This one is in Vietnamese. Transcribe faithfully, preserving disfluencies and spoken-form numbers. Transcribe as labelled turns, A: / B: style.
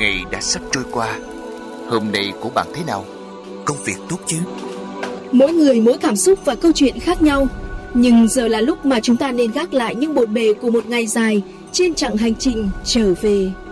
A: ngày đã sắp trôi qua. Hôm nay của bạn thế nào? Công việc tốt chứ?
B: Mỗi người mỗi cảm xúc và câu chuyện khác nhau. Nhưng giờ là lúc mà chúng ta nên gác lại những bộn bề của một ngày dài trên chặng hành trình trở về.